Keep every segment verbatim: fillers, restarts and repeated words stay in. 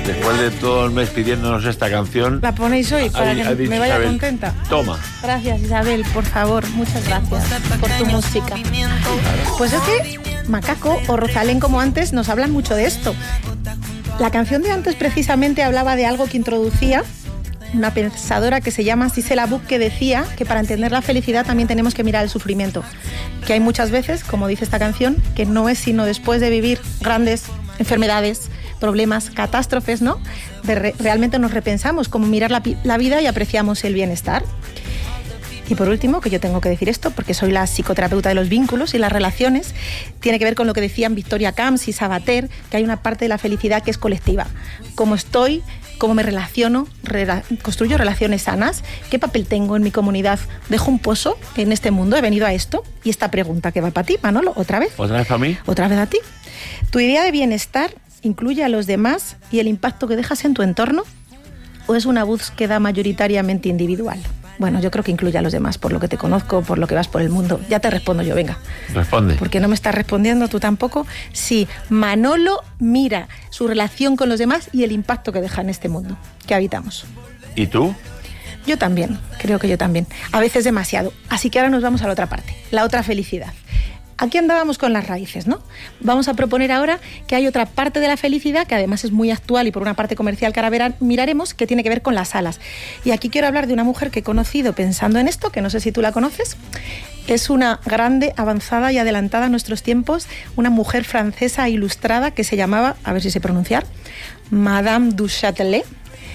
Después de todo el mes pidiéndonos esta canción... La ponéis hoy para ha, que ha dicho me vaya Isabel, contenta. Toma. Gracias, Isabel, por favor. Muchas gracias por tu música. Pues es que Macaco o Rosalén, como antes, nos hablan mucho de esto. La canción de antes precisamente hablaba de algo que introducía una pensadora que se llama Sisela Buck, que decía que para entender la felicidad también tenemos que mirar el sufrimiento. Que hay muchas veces, como dice esta canción, que no es sino después de vivir grandes enfermedades, problemas, catástrofes, ¿no? De re- realmente nos repensamos cómo mirar la, la vida y apreciamos el bienestar. Y por último, que yo tengo que decir esto, porque soy la psicoterapeuta de los vínculos y las relaciones, tiene que ver con lo que decían Victoria Camps y Sabater, que hay una parte de la felicidad que es colectiva. Cómo estoy, cómo me relaciono, rela- construyo relaciones sanas, qué papel tengo en mi comunidad, dejo un pozo en este mundo, he venido a esto. Y esta pregunta que va para ti, Manolo, ¿otra vez? ¿Otra vez para mí? Otra vez a ti. ¿Tu idea de bienestar incluye a los demás y el impacto que dejas en tu entorno? ¿O es una búsqueda mayoritariamente individual? Bueno, yo creo que incluye a los demás, por lo que te conozco, por lo que vas por el mundo. Ya te respondo yo, venga. Responde. ¿Por qué no me estás respondiendo tú tampoco? Sí, Manolo mira su relación con los demás y el impacto que deja en este mundo que habitamos. ¿Y tú? Yo también, creo que yo también. A veces demasiado. Así que ahora nos vamos a la otra parte, la otra felicidad. Aquí andábamos con las raíces, ¿no? Vamos a proponer ahora que hay otra parte de la felicidad, que además es muy actual y por una parte comercial que ahora verán, miraremos, que tiene que ver con las alas. Y aquí quiero hablar de una mujer que he conocido pensando en esto, que no sé si tú la conoces. Es una grande, avanzada y adelantada a nuestros tiempos, una mujer francesa ilustrada que se llamaba, a ver si sé pronunciar, Madame du Châtelet.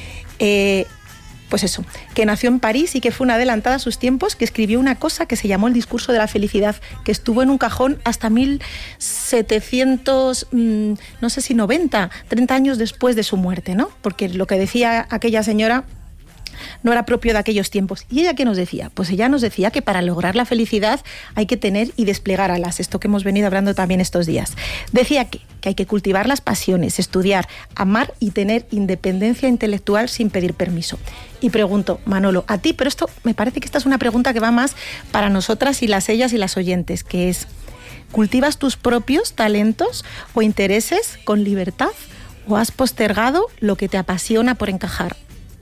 Eh... Pues eso, que nació en París y que fue una adelantada a sus tiempos, que escribió una cosa que se llamó el discurso de la felicidad, que estuvo en un cajón hasta mil setecientos, mmm, no sé si noventa, treinta años después de su muerte, ¿no? Porque lo que decía aquella señora no era propio de aquellos tiempos. ¿Y ella qué nos decía? Pues ella nos decía que para lograr la felicidad hay que tener y desplegar alas, esto que hemos venido hablando también estos días. Decía que, que hay que cultivar las pasiones, estudiar, amar y tener independencia intelectual sin pedir permiso. Y pregunto, Manolo, a ti, pero esto me parece que esta es una pregunta que va más para nosotras y las ellas y las oyentes, que es, ¿cultivas tus propios talentos o intereses con libertad o has postergado lo que te apasiona por encajar?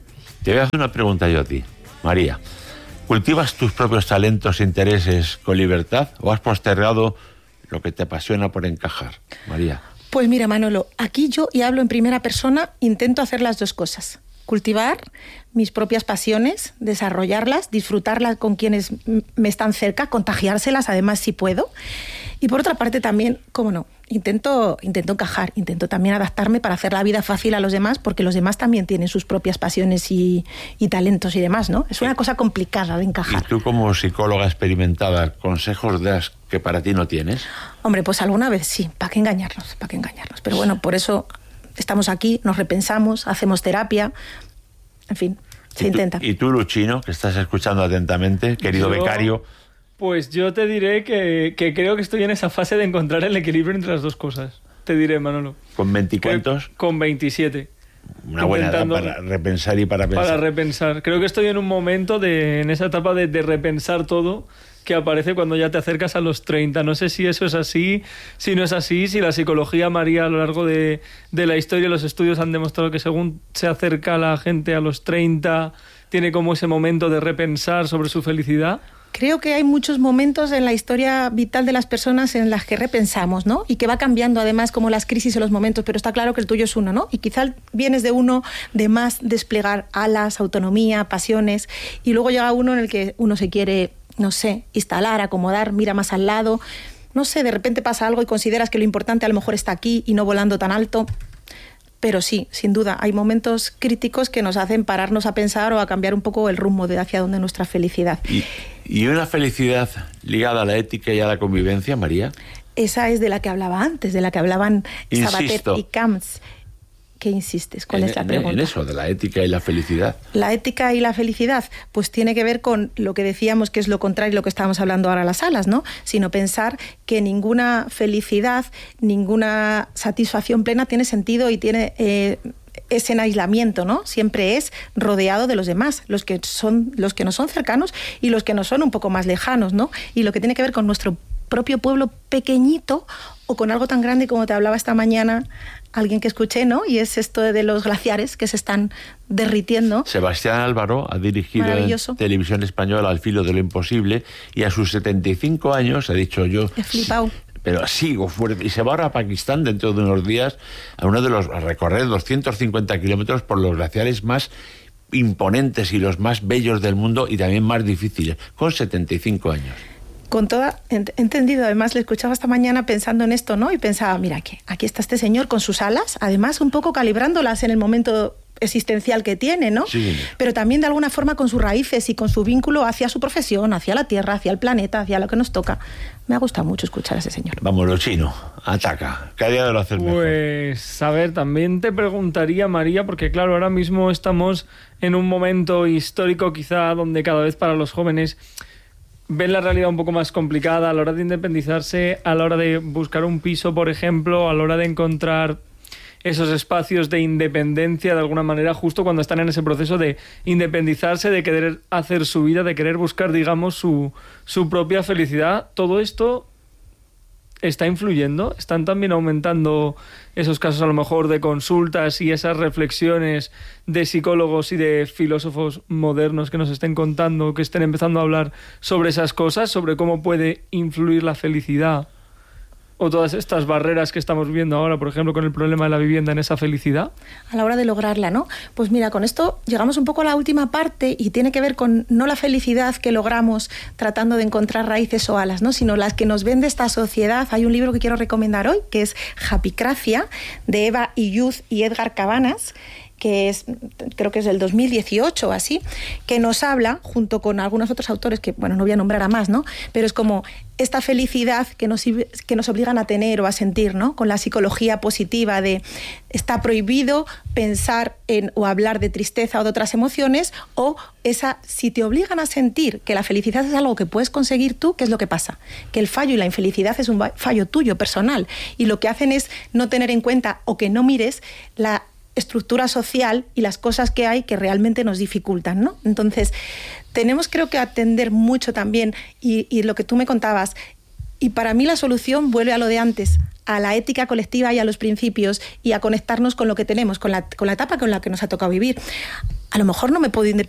Te voy a hacer una pregunta yo a ti, María. ¿Cultivas tus propios talentos e intereses con libertad o has postergado lo que te apasiona por encajar, María? Pues mira, Manolo, aquí yo, y hablo en primera persona, intento hacer las dos cosas. Cultivar mis propias pasiones, desarrollarlas, disfrutarlas con quienes me están cerca, contagiárselas además si puedo. Y por otra parte también, cómo no, intento, intento encajar, intento también adaptarme para hacer la vida fácil a los demás, porque los demás también tienen sus propias pasiones y, y talentos y demás, ¿no? Es una cosa complicada de encajar. ¿Y tú como psicóloga experimentada, consejos das que para ti no tienes? Hombre, pues alguna vez sí, ¿para qué engañarnos? ¿Para qué engañarnos? Pero bueno, por eso estamos aquí, nos repensamos, hacemos terapia, en fin, se ¿Y tú, intenta. ¿Y tú, Luchino, que estás escuchando atentamente, querido Yo, becario? Pues yo te diré que, que creo que estoy en esa fase de encontrar el equilibrio entre las dos cosas. Te diré, Manolo. ¿Con veinticuantos? Con veintisiete. Una buena edad para repensar y para pensar. Para repensar. Creo que estoy en un momento, de, en esa etapa de, de repensar todo, que aparece cuando ya te acercas a los treinta. No sé si eso es así, si no es así, si la psicología, María, a lo largo de, de la historia, los estudios han demostrado que según se acerca la gente a los treinta, tiene como ese momento de repensar sobre su felicidad. Creo que hay muchos momentos en la historia vital de las personas en las que repensamos, ¿no? Y que va cambiando además como las crisis o los momentos, pero está claro que el tuyo es uno, ¿no? Y quizá vienes de uno de más desplegar alas, autonomía, pasiones, y luego llega uno en el que uno se quiere, no sé, instalar, acomodar, mira más al lado, no sé, de repente pasa algo y consideras que lo importante a lo mejor está aquí y no volando tan alto. Pero sí, sin duda, hay momentos críticos que nos hacen pararnos a pensar o a cambiar un poco el rumbo de hacia dónde nuestra felicidad. ¿Y, y una felicidad ligada a la ética y a la convivencia, María? Esa es de la que hablaba antes, de la que hablaban Sabater Insisto. y Camps. ¿Qué insistes? ¿Cuál en, es la en, pregunta? en eso, de la ética y la felicidad. La ética y la felicidad, pues tiene que ver con lo que decíamos que es lo contrario a lo que estábamos hablando ahora a las alas, ¿no? Sino pensar que ninguna felicidad, ninguna satisfacción plena tiene sentido y tiene... Eh, es en aislamiento, ¿no? Siempre es rodeado de los demás, los que son, los que nos son cercanos y los que nos son un poco más lejanos, ¿no? Y lo que tiene que ver con nuestro propio pueblo pequeñito o con algo tan grande como te hablaba esta mañana alguien que escuché, ¿no? Y es esto de los glaciares que se están derritiendo. Sebastián Álvaro ha dirigido en Televisión Española Al filo de lo imposible y a sus setenta y cinco años ha dicho yo... He flipado. Pero sigo fuerte. Y se va ahora a Pakistán dentro de unos días a uno de los a recorrer doscientos cincuenta kilómetros por los glaciares más imponentes y los más bellos del mundo y también más difíciles, con setenta y cinco años. Con toda, he entendido, además le escuchaba esta mañana pensando en esto, ¿no? Y pensaba, mira, aquí, aquí está este señor con sus alas, además un poco calibrándolas en el momento existencial que tiene, ¿no? Sí. Pero también de alguna forma con sus raíces y con su vínculo hacia su profesión, hacia la tierra, hacia el planeta, hacia lo que nos toca. Me ha gustado mucho escuchar a ese señor. Vamos, lo chino, ataca. Cada día lo haces mejor. Pues, a ver, también te preguntaría, María, porque claro, ahora mismo estamos en un momento histórico quizá donde cada vez para los jóvenes ven la realidad un poco más complicada a la hora de independizarse, a la hora de buscar un piso, por ejemplo, a la hora de encontrar esos espacios de independencia de alguna manera, justo cuando están en ese proceso de independizarse, de querer hacer su vida, de querer buscar, digamos, su, su propia felicidad. Todo esto está influyendo, están también aumentando esos casos a lo mejor de consultas y esas reflexiones de psicólogos y de filósofos modernos que nos estén contando, que estén empezando a hablar sobre esas cosas, sobre cómo puede influir la felicidad o todas estas barreras que estamos viendo ahora, por ejemplo, con el problema de la vivienda en esa felicidad. A la hora de lograrla, ¿no? Pues mira, con esto llegamos un poco a la última parte y tiene que ver con no la felicidad que logramos tratando de encontrar raíces o alas, ¿no? Sino las que nos vende esta sociedad. Hay un libro que quiero recomendar hoy, que es Happycracia, de Eva Illouz y Edgar Cabanas, que es, creo que es del dos mil dieciocho o así, que nos habla, junto con algunos otros autores que, bueno, no voy a nombrar a más, ¿no? Pero es como esta felicidad que nos, que nos obligan a tener o a sentir, ¿no? Con la psicología positiva de está prohibido pensar en o hablar de tristeza o de otras emociones, o esa, si te obligan a sentir que la felicidad es algo que puedes conseguir tú, ¿qué es lo que pasa? Que el fallo y la infelicidad es un fallo tuyo, personal, y lo que hacen es no tener en cuenta o que no mires la estructura social y las cosas que hay que realmente nos dificultan, ¿no? Entonces, tenemos creo que atender mucho también, y, y lo que tú me contabas, y para mí la solución vuelve a lo de antes, a la ética colectiva y a los principios, y a conectarnos con lo que tenemos, con la, con la etapa con la que nos ha tocado vivir. A lo mejor no me puedo independizar